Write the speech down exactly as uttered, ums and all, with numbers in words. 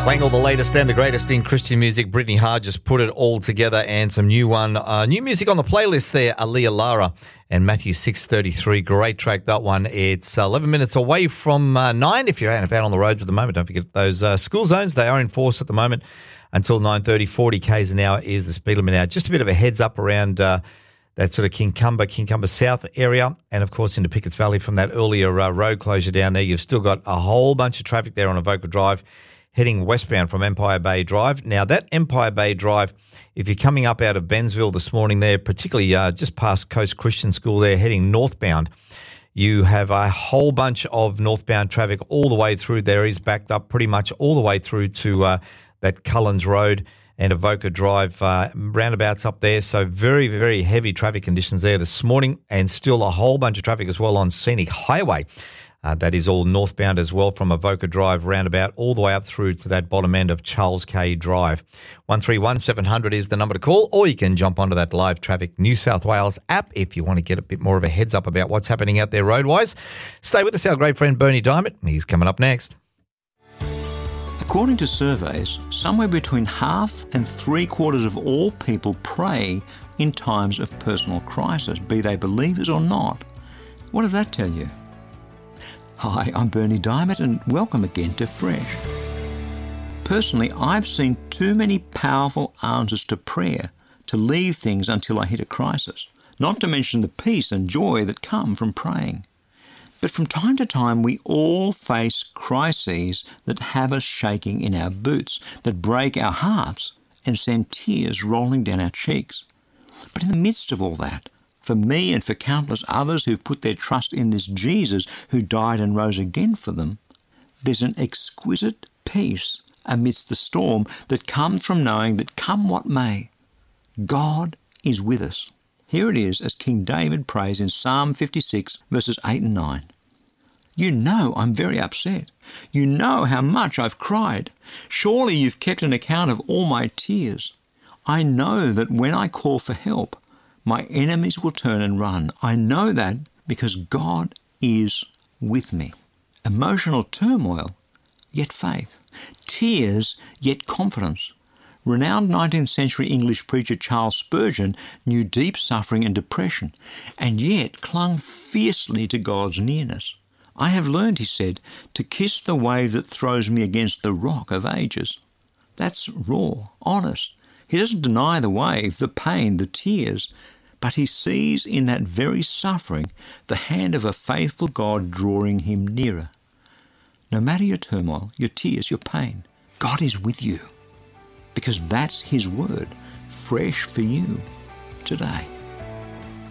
Playing all the latest and the greatest in Christian music. Brittany Hard just put it all together, and some new one, uh, new music on the playlist there. Aaliyah Lara and Matthew six thirty-three. Great track, that one. It's eleven minutes away from uh, nine. If you're out and about on the roads at the moment, don't forget those uh, school zones. They are in force at the moment until nine thirty. forty kays an hour is the speed limit now. Just a bit of a heads up around uh, that sort of Kincumber, Kincumber South area, and of course into Pickett's Valley from that earlier uh, road closure down there. You've still got a whole bunch of traffic there on Avoca Drive, heading westbound from Empire Bay Drive. Now, that Empire Bay Drive, if you're coming up out of Bensville this morning there, particularly uh, just past Coast Christian School there, heading northbound, you have a whole bunch of northbound traffic all the way through. There is backed up pretty much all the way through to uh, that Cullens Road and Avoca Drive uh, roundabouts up there. So very, very heavy traffic conditions there this morning, and still a whole bunch of traffic as well on Scenic Highway. Uh, that is all northbound as well from Avoca Drive roundabout all the way up through to that bottom end of Charles K Drive. one three one seven hundred is the number to call, or you can jump onto that Live Traffic New South Wales app if you want to get a bit more of a heads up about what's happening out there roadwise. Stay with us, our great friend Bernie Diamond. He's coming up next. According to surveys, somewhere between half and three quarters of all people pray in times of personal crisis, be they believers or not. What does that tell you? Hi, I'm Bernie Diamond, and welcome again to Fresh. Personally, I've seen too many powerful answers to prayer to leave things until I hit a crisis, not to mention the peace and joy that come from praying. But from time to time, we all face crises that have us shaking in our boots, that break our hearts and send tears rolling down our cheeks. But in the midst of all that, for me and for countless others who've put their trust in this Jesus who died and rose again for them, there's an exquisite peace amidst the storm that comes from knowing that come what may, God is with us. Here it is as King David prays in Psalm fifty-six, verses eight and nine. You know I'm very upset. You know how much I've cried. Surely you've kept an account of all my tears. I know that when I call for help, my enemies will turn and run. I know that because God is with me. Emotional turmoil, yet faith. Tears, yet confidence. Renowned nineteenth century English preacher Charles Spurgeon knew deep suffering and depression, and yet clung fiercely to God's nearness. I have learned, he said, to kiss the wave that throws me against the rock of ages. That's raw, honest. He doesn't deny the wave, the pain, the tears, but he sees in that very suffering the hand of a faithful God drawing him nearer. No matter your turmoil, your tears, your pain, God is with you, because that's his word, fresh for you today.